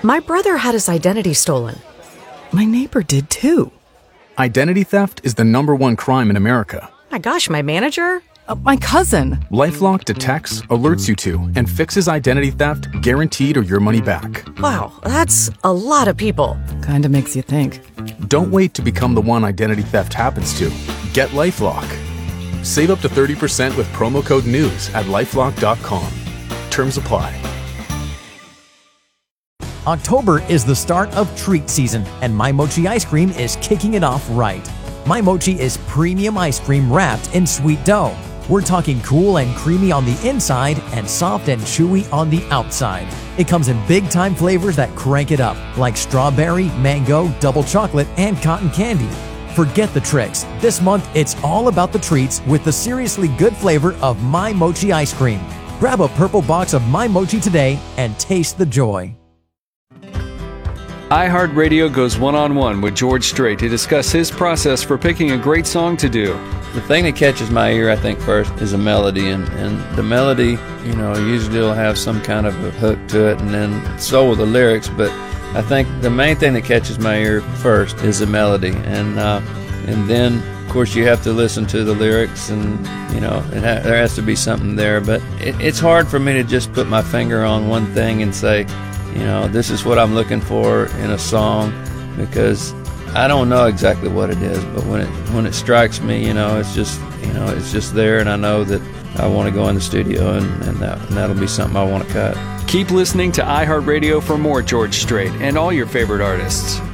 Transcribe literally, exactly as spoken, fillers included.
My brother had his identity stolen. My neighbor did too. Identity theft is the number one crime in America. My gosh, my manager? Uh, my cousin. LifeLock detects, alerts you to, and fixes identity theft guaranteed or your money back. Wow, that's a lot of people. Kinda makes you think. Don't wait to become the one identity theft happens to. Get LifeLock. Save up to thirty percent with promo code NEWS at lifelock dot com. Terms apply. October is the start of treat season, and My Mochi ice cream is kicking it off right. My Mochi is premium ice cream wrapped in sweet dough. We're talking cool and creamy on the inside and soft and chewy on the outside. It comes in big-time flavors that crank it up, like strawberry, mango, double chocolate, and cotton candy. Forget the tricks. This month, it's all about the treats with the seriously good flavor of My Mochi ice cream. Grab a purple box of My Mochi today and taste the joy. iHeartRadio goes one-on-one with George Strait to discuss his process for picking a great song to do. The thing that catches my ear, I think, first is a melody, and, and the melody, you know, usually will have some kind of a hook to it, and then so will the lyrics, but I think the main thing that catches my ear first is the melody, and uh, and then, of course, you have to listen to the lyrics, and, you know, it ha- there has to be something there, but it, it's hard for me to just put my finger on one thing and say, you know, this is what I'm looking for in a song, because I don't know exactly what it is, but when it when it strikes me, you know, it's just, you know, it's just there, and I know that I want to go in the studio, and, and, that, and that'll be something I want to cut. Keep listening to iHeartRadio for more George Strait and all your favorite artists.